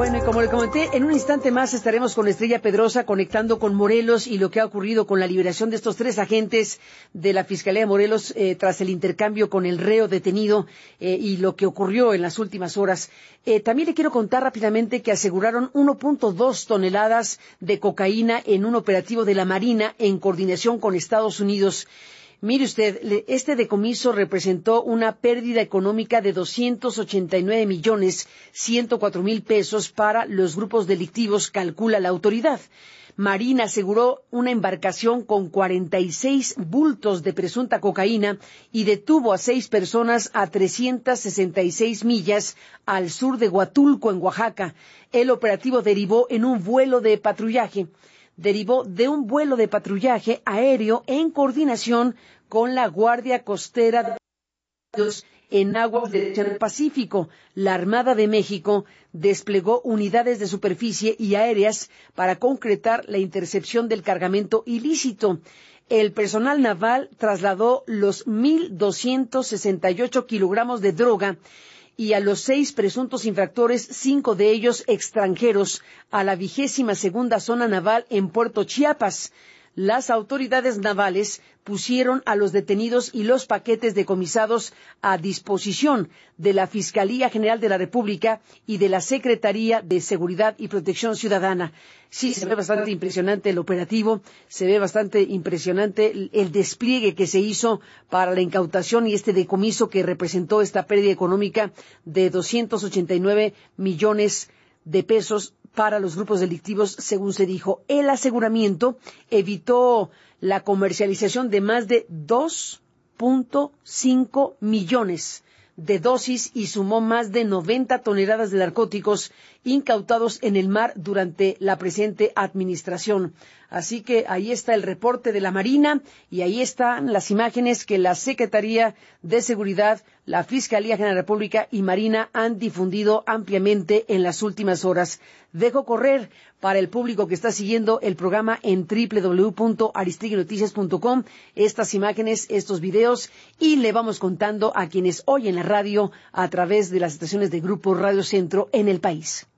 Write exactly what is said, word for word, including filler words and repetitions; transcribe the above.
Bueno, y como le comenté, en un instante más estaremos con Estrella Pedrosa conectando con Morelos y lo que ha ocurrido con la liberación de estos tres agentes de la Fiscalía de Morelos eh, tras el intercambio con el reo detenido eh, y lo que ocurrió en las últimas horas. Eh, también le quiero contar rápidamente que aseguraron uno punto dos toneladas de cocaína en un operativo de la Marina en coordinación con Estados Unidos. Mire usted, este decomiso representó una pérdida económica de doscientos ochenta y nueve millones ciento cuatro mil pesos para los grupos delictivos, calcula la autoridad. Marina aseguró una embarcación con cuarenta y seis bultos de presunta cocaína y detuvo a seis personas a trescientas sesenta y seis millas al sur de Huatulco, en Oaxaca. El operativo derivó en un vuelo de patrullaje. derivó de un vuelo de patrullaje aéreo en coordinación con la Guardia Costera de en aguas del Océano Pacífico. La Armada de México desplegó unidades de superficie y aéreas para concretar la intercepción del cargamento ilícito. El personal naval trasladó los mil doscientos sesenta y ocho kilogramos de droga y a los seis presuntos infractores, cinco de ellos extranjeros, a la vigésima segunda zona naval en Puerto Chiapas. Las autoridades navales pusieron a los detenidos y los paquetes decomisados a disposición de la Fiscalía General de la República y de la Secretaría de Seguridad y Protección Ciudadana. Sí, se ve bastante impresionante el operativo, se ve bastante impresionante el, el despliegue que se hizo para la incautación y este decomiso que representó esta pérdida económica de doscientos ochenta y nueve millones de pesos para los grupos delictivos, según se dijo. El aseguramiento evitó la comercialización de más de dos punto cinco millones de dosis y sumó más de noventa toneladas de narcóticos incautados en el mar durante la presente administración. Así que ahí está el reporte de la Marina y ahí están las imágenes que la Secretaría de Seguridad, la Fiscalía General de la República y Marina han difundido ampliamente en las últimas horas. Dejo correr para el público que está siguiendo el programa en doble u doble u doble u punto aristiguinoticias punto com estas imágenes, estos videos, y le vamos contando a quienes oyen la radio a través de las estaciones de Grupo Radio Centro en el país.